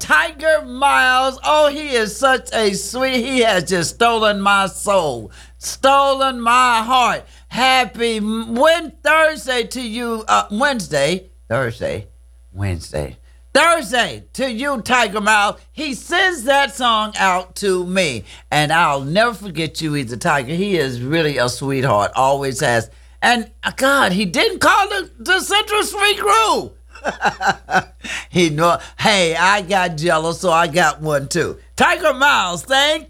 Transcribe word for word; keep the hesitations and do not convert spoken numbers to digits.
Tiger Miles. Oh, he is such a sweet. He has just stolen my soul, stolen my heart. Happy Wed Thursday to you. Uh, Wednesday, Thursday, Wednesday. Thursday to you, Tiger Miles. He sends that song out to me, and I'll never forget you either, Tiger. He is really a sweetheart, always has. And uh, God, he didn't call the, the Central Street Crew. He know, hey, I got jealous, so I got one too. Tiger Miles, thank